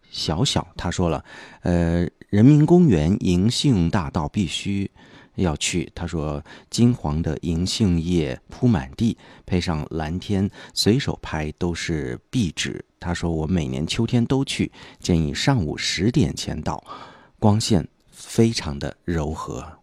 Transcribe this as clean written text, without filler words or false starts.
小小他说了，人民公园银杏大道必须要去。他说金黄的银杏叶铺满地，配上蓝天，随手拍都是壁纸。他说我每年秋天都去，建议上午10点前到，光线非常的柔和。